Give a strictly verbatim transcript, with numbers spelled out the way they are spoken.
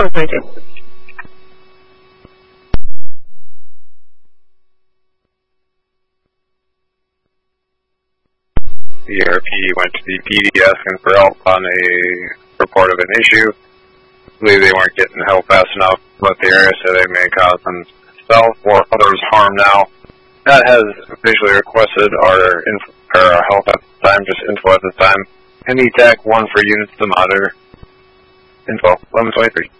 eleven twenty-two. The E R P went to the P D asking for help on a report of an issue. I believe they weren't getting help fast enough with the area, so they may cause themselves or others harm now. That has officially requested our, inf- our help at the time, just info at the time. And E TAC one for units to monitor. Info, eleven twenty-three.